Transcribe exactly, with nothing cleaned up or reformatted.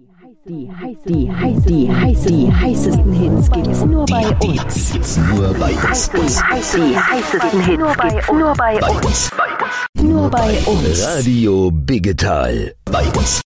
Die, die, heiß, die, heiß, die heißesten Hits gibt's nur bei uns. Gibt's nur bei uns. Die heißesten Hits gibt's nur bei uns. Nur bei uns. Radio Biggetal. Bei uns.